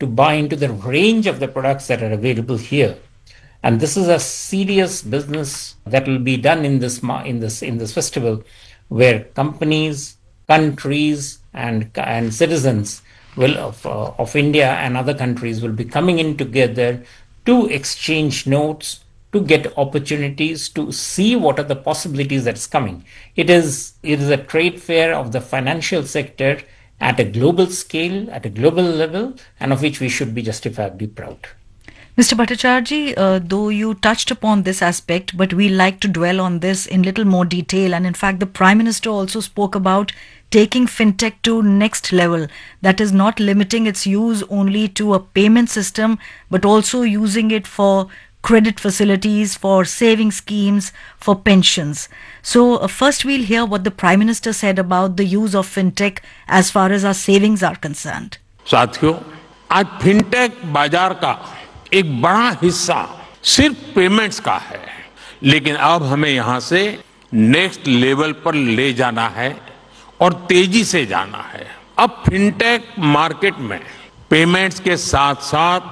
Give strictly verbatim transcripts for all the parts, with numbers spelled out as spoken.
to buy into the range of the products that are available here. And this is a serious business that will be done in this in this in this festival, where companies, countries, and and citizens will of uh, of India and other countries will be coming in together to exchange notes, to get opportunities, to see what are the possibilities that's coming. It is it is a trade fair of the financial sector at a global scale, at a global level, and of which we should be justifiably proud. Mister Bhattacharjee, uh, though you touched upon this aspect, but we like to dwell on this in little more detail. And in fact, the Prime Minister also spoke about taking fintech to next level. That is not limiting its use only to a payment system, but also using it for credit facilities, for saving schemes, for pensions. So uh, first we'll hear what the Prime Minister said about the use of fintech as far as our savings are concerned. साथियों, आज fintech बाजार का एक बड़ा हिस्सा सिर्फ payments का है, लेकिन अब हमें यहां से नेक्स्ट लेवल पर ले जाना है और तेजी से जाना है। अब फिनटेक मार्केट में पेमेंट्स के साथ साथ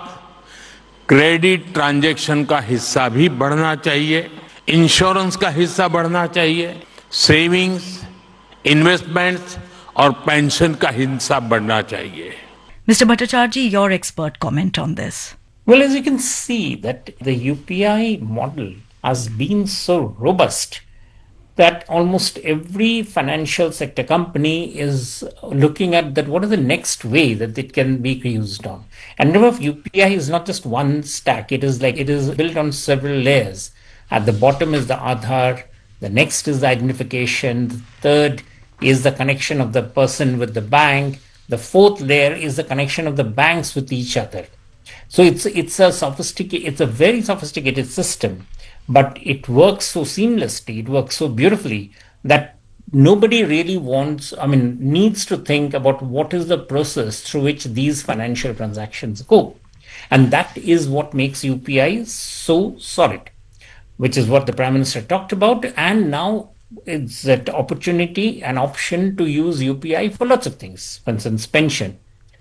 क्रेडिट ट्रांजैक्शन का हिस्सा भी बढ़ना चाहिए, इंश्योरेंस का हिस्सा बढ़ना चाहिए, सेविंग्स, इन्वेस्टमेंट्स और पेंशन का हिस्सा बढ़ना चाहिए। Mister Bhattacharjee, your expert comment on this. Well, as you can see, that the U P I model has been so robust that almost every financial sector company is looking at that what is the next way that it can be used on. And remember, U P I is not just one stack. It is like it is built on several layers. At the bottom is the Aadhaar, the next is the identification, the third is the connection of the person with the bank, the fourth layer is the connection of the banks with each other. So it's it's a sophisticated, it's a very sophisticated system, but it works so seamlessly, it works so beautifully that nobody really wants, I mean, needs to think about what is the process through which these financial transactions go. And that is what makes U P I so solid, which is what the Prime Minister talked about. And now it's that opportunity, an option to use U P I for lots of things. For instance, pension.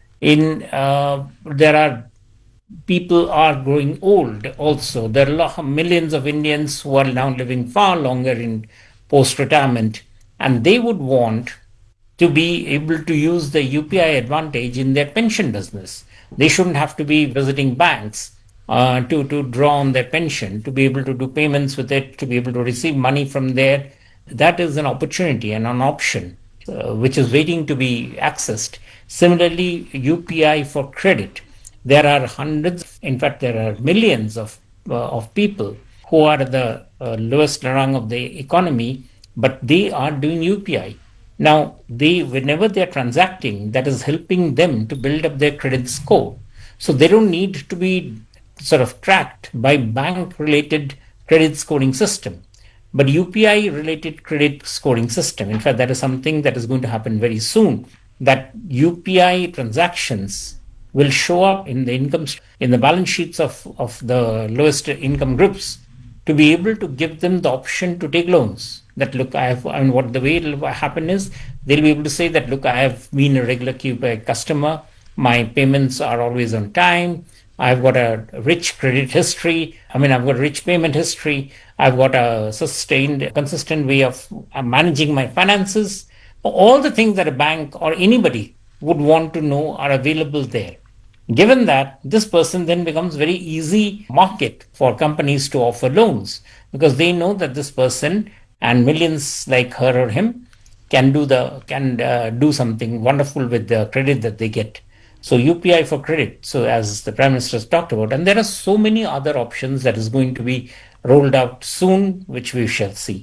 In uh, there are people are growing old also. There are millions of Indians who are now living far longer in post-retirement, and they would want to be able to use the U P I advantage in their pension business. They shouldn't have to be visiting banks uh, to, to draw on their pension, to be able to do payments with it, to be able to receive money from there. That is an opportunity and an option uh, which is waiting to be accessed. Similarly, U P I for credit. There are hundreds, in fact, there are millions of uh, of people who are at the uh, lowest rung of the economy, but they are doing U P I. Now, they, whenever they are transacting, that is helping them to build up their credit score. So they don't need to be sort of tracked by bank-related credit scoring system, but U P I-related credit scoring system. In fact, that is something that is going to happen very soon, that U P I transactions will show up in the income, in the balance sheets of, of the lowest income groups, to be able to give them the option to take loans. That look, I have, I mean, what the way it will happen is, they'll be able to say that, look, I have been a regular U P I customer, my payments are always on time, I've got a rich credit history, I mean, I've got a rich payment history, I've got a sustained, consistent way of managing my finances. All the things that a bank or anybody would want to know are available there. Given that, this person then becomes very easy market for companies to offer loans, because they know that this person and millions like her or him can do the can uh, do something wonderful with the credit that they get. So U P I for credit, so as the Prime Minister has talked about, and there are so many other options that is going to be rolled out soon, which we shall see.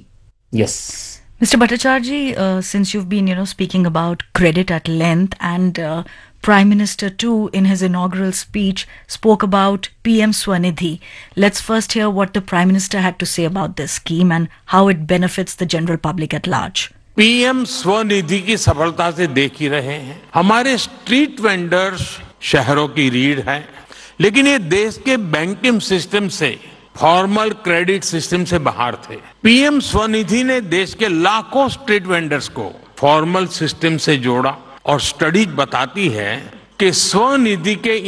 Yes. Mister Bhattacharjee, uh, since you've been, you know, speaking about credit at length, and uh, Prime Minister too, in his inaugural speech, spoke about P M Swanidhi. Let's first hear what the Prime Minister had to say about this scheme and how it benefits the general public at large. PM Svanidhi की सफलता से देख ही रहे हैं, हमारे street vendors शहरों की रीढ़ है, लेकिन ये देश के बैंकिंग सिस्टम से, फॉर्मल क्रेडिट सिस्टम से बाहर थे। पीएम स्वनिधि ने देश के लाखों स्ट्रीट वेंडर्स को फॉर्मल सिस्टम से जोड़ा, और स्टडीज बताती है कि स्वनिधि के